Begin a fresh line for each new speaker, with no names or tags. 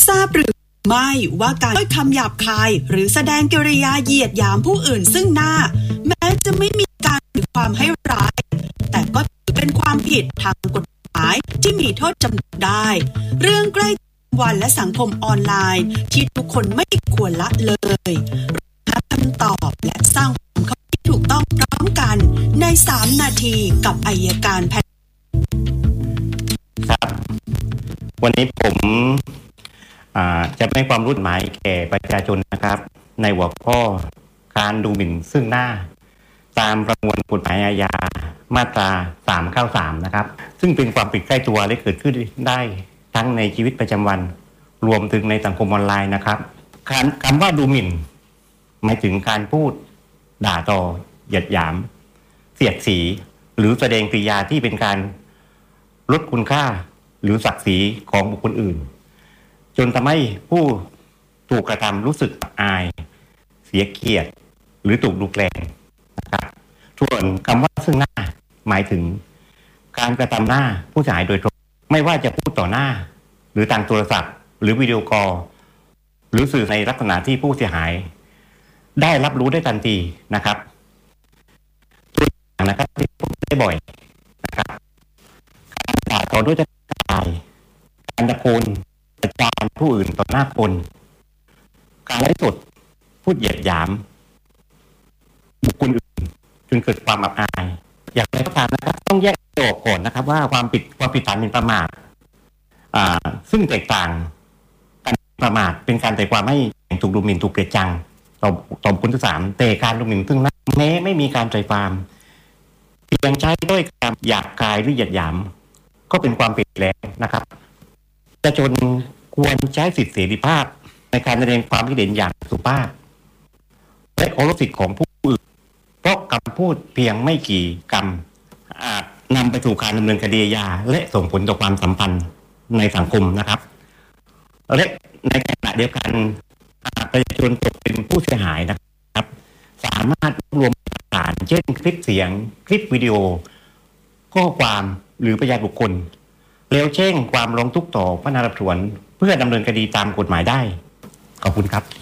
ทราบหรือไม่ว่าการด้วยคำหยาบคายหรือแสดงกิริยาเหยียดหยามผู้อื่นซึ่งหน้าแม้จะไม่มีการหรือความให้ร้ายแต่ก็ถือเป็นความผิดทางกฎหมายที่มีโทษจำคุกได้เรื่องใกล้วันและสังคมออนไลน์ที่ทุกคนไม่ควรละเลยหาคำตอบและสร้างความเข้าใจที่ถูกต้องพร้อมกันใน3 นาทีกับอัยการแพทย์
ครับวันนี้ผมจะให้ความรู้หมายแก่ประชาชนนะครับในหัวข้อการดูหมิ่นซึ่งหน้าตามประมวลกฎหมายอาญามาตรา393นะครับซึ่งเป็นความผิดใกล้ตัวและเกิดขึ้นได้ทั้งในชีวิตประจำวันรวมถึงในสังคมออนไลน์นะครับคำว่าดูหมิ่นหมายถึงการพูดด่าทอเหยียดหยามเสียดสีหรือแสดงกริยาที่เป็นการลดคุณค่าหรือศักดิ์ศรีของบุคคลอื่นจนทำให้ผู้ถูกกระทำรู้สึกอายเสียเกียรติหรือถูกดูแคลนนะครับส่วนคำว่าซึ่งหน้าหมายถึงการกระทำหน้าผู้เสียหายโดยตรงไม่ว่าจะพูดต่อหน้าหรือทางโทรศัพท์หรือวิดีโอคอลหรือสื่อในลักษณะที่ผู้เสียหายได้รับรู้ได้ทันทีนะครับตัวอย่างนะครับที่พบได้บ่อยนะครับการด่าทอด้วยถ้อยคำการตะโกนประจานผู้อื่นต่อหน้าคนการไลฟ์สดพูดเหยียดหยามบุคคลอื่นจนเกิดความอับอายอย่างไรก็ตามนะครับต้องแยกออกก่อนนะครับว่าความผิดฐานหมิ่นประมาทซึ่งแตกต่างการประมาทเป็นการแต่ความให้ถูกดูหมิ่นถูกเกลียดชังต่อบุคคลที่3แต่การดูหมิ่นซึ่งหน้าแม้ไม่มีการใส่ความเพียงใช้ด้วยคำหยาบคายหรือเหยียดหยามก็เป็นความผิดแล้วนะครับประชาชนควรใช้สิทธิเสรีภาพในการแสดงความคิดเห็นอย่างสุภาพและเคารพสิทธิของผู้อื่นเพราะคำพูดเพียงไม่กี่คำอาจนำไปสู่การดำเนินคดีอาญาและส่งผลต่อความสัมพันธ์ในสังคมนะครับและในขณะเดียวกันประชาชนตกเป็นผู้เสียหายนะครับสามารถรวมหลักฐานเช่นคลิปเสียงคลิปวิดีโอข้อความหรือพยานบุคคลแล้วแจ้งความร้องทุกข์ต่อพนักงานสอบสวนเพื่อดำเนินคดีตามกฎหมายได้ขอบคุณครับ